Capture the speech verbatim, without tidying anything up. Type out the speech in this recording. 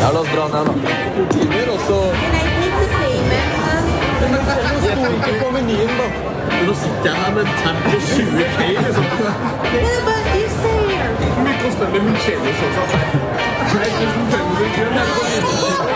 Ja, la oss dra ned, da. Timer, og så... Can I take the payment? Men det sto ikke på menyen, da. Men nå sitter jeg her med en tab på tjue K, liksom. Yeah, but you stay here. Hvor mye koster det med min kjele, sånn? Nei, tusen fem hundre kroner.